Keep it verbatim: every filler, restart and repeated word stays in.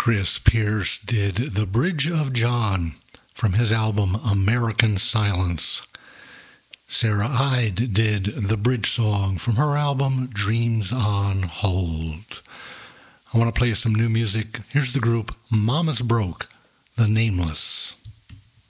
Chris Pierce did The Bridge of John from his album American Silence. Sarah Ide did The Bridge Song from her album Dreams on Hold. I want to play some new music. Here's the group Mama's Broke, The Nameless.